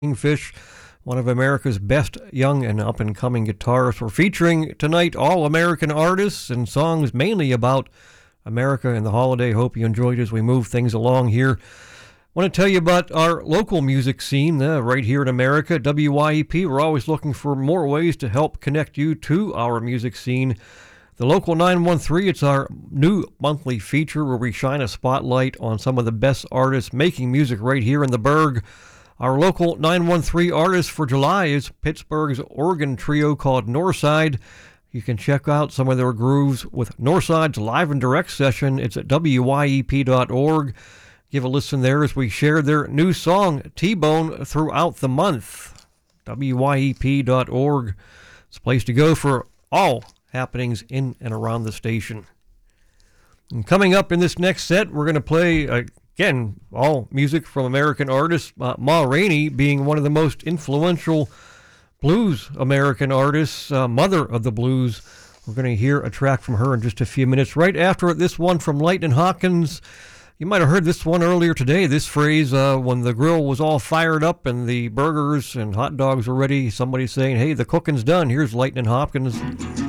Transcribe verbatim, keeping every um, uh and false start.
Kingfish, one of America's best young and up-and-coming guitarists. We're featuring tonight all-American artists and songs mainly about America and the holiday. Hope you enjoyed as we move things along here. Want to tell you about our local music scene uh, right here in America, W Y E P. We're always looking for more ways to help connect you to our music scene. The Local nine one three, it's our new monthly feature where we shine a spotlight on some of the best artists making music right here in the Burgh. Our Local nine one three artist for July is Pittsburgh's organ trio called Northside. You can check out some of their grooves with Northside's live and direct session. It's at W Y E P dot org. Give a listen there as we share their new song, T-Bone, throughout the month. W Y E P dot org. It's a place to go for all happenings in and around the station. And coming up in this next set, we're going to play, uh, again, all music from American artists. Uh, Ma Rainey being one of the most influential blues American artists, uh, mother of the blues. We're going to hear a track from her in just a few minutes. Right after this one from Lightnin' Hopkins. You might have heard this one earlier today, this phrase, uh, when the grill was all fired up and the burgers and hot dogs were ready, somebody saying, hey, the cooking's done. Here's Lightnin' Hopkins.